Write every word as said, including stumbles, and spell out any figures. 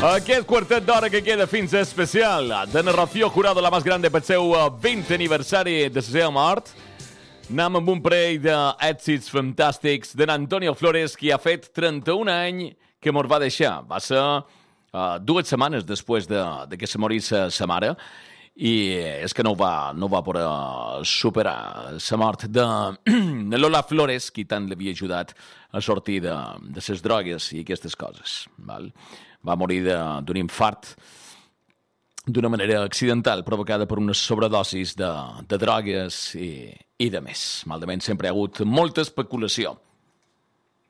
Aquest quartet d'hora que queda fins a especial de narració curada la més grande pel seu vint aniversari de la seva mort. Anem amb un parell d'èxits fantàstics d'en Antonio Flores, que ha fet trenta-un anys que mos va deixar. Va ser uh, dues setmanes després de, de que se morís sa mare, i és que no va, no va poder superar la mort de, de Lola Flores, qui tant l'havia ajudat a sortir de, de ses drogues i aquestes coses. Val? Va morir d'un infart d'una manera accidental, provocada per unes sobredosis de, de drogues i, i de més. Malament sempre hi ha hagut molta especulació